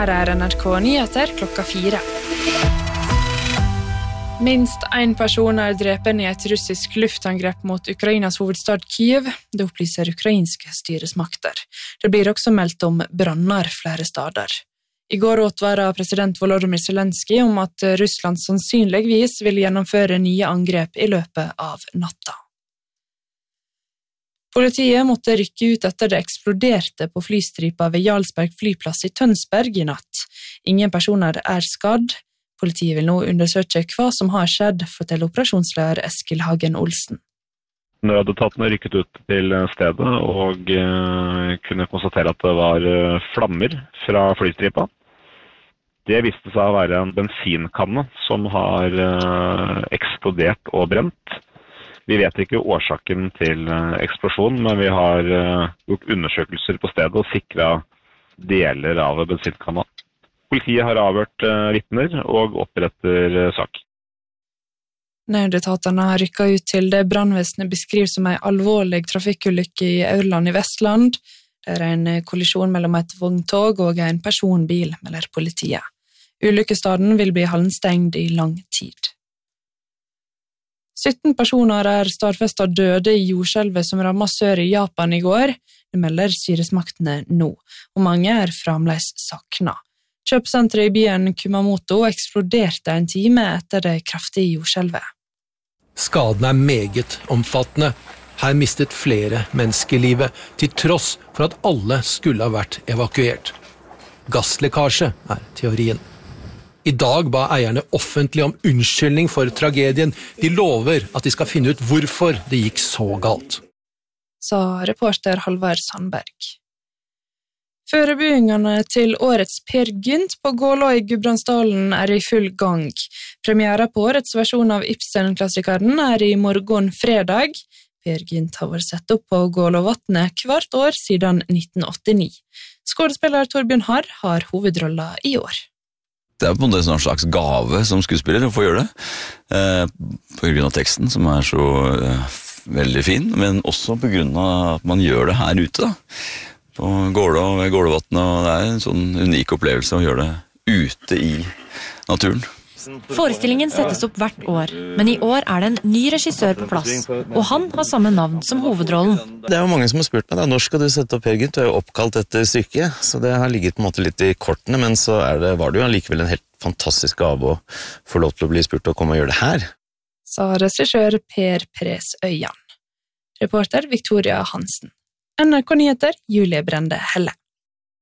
Her NRK Nyheter klokka 4. Minst en person drepen i et russisk luftangrep mot Ukrainas hovedstad Kyiv, det opplyser ukrainske styresmakter. Det blir også meldt om branner flere steder. I går advaret president Volodymyr Zelensky om at Russland sannsynligvis vil gjennomføre nye angrep i løpet av natta. Politiet måtte rykke ut etter det eksploderte på flystripa ved Jarlsberg flyplass i Tønsberg i natt. Ingen personer skadd. Politiet vil nå undersøke hva som har skjedd, forteller operasjonsleder Eskil Hagen Olsen. Nødetatene rykket ut til stedet og kunne konstatere at det var flammer fra flystripa. Det viste seg å være en bensinkanne som har eksplodert og brent. Vi vet ikke årsaken til eksplosjonen, men vi har gjort undersøkelser på stedet og sikret deler av bensinkanna. Politiet har avhørt vitner og oppretter sak. Nødetatene har rykket ut til det brannvesenet beskriver som en alvorlig trafikkulykke i Aurland i Vestland. Det en kollisjon mellom et vogntog og en personbil, melder politiet. Ulykkesstaden vil bli halvstengt i lang tid. 17 personer stadfestet døde i jordskjelvet som rammet sør i Japan i går. Det melder styresmaktene nå, og mange fremdeles savnet. Kjøpesenteret i byen Kumamoto eksploderte en time etter det kraftige jordskjelvet. Skaden meget omfattende. Her mistet flere menneskelivet, til tross for at alle skulle ha vært evakuert. Gasslekkasje teorien. I dag ba eierne offentlig om unnskyldning for tragedien. De lover at de skal finne ut hvorfor det gikk så galt. Sa reporter Halvard Sandberg. Forberedelsene til årets Per Gynt på Gålå i Gudbrandsdalen i full gang. Premiere på årets versjon av Ibsen-klassikeren i morgen fredag. Per Gynt har vært sett opp på Gålåvatnet hvert år siden 1989. Skådespiller Torbjørn Harr har hovedrolla i år. Det på en måte en slags gave som skuespiller å få gjøre det, på grunn av teksten som så veldig fin, men også på grunn av at man gjør det her ute da. På Gålå ved Gålåvatnet, og det en sånn unik opplevelse å gjøre det ute i naturen. Forestillingen settes opp hvert år, men i år det en ny regissør på plass, og han har samme navn som hovedrollen. Det jo mange som har spurt meg, når skal du sette opp Per Gynt? Du jo oppkalt etter stykket, så det har ligget på en måte litt i kortene, men så var det jo likevel en helt fantastisk gave å få lov til å bli spurt og komme og gjøre det her. Sa regissør Per Pres Øyan. Reporter Victoria Hansen. NRK Nyheter, Julie Brende Helle.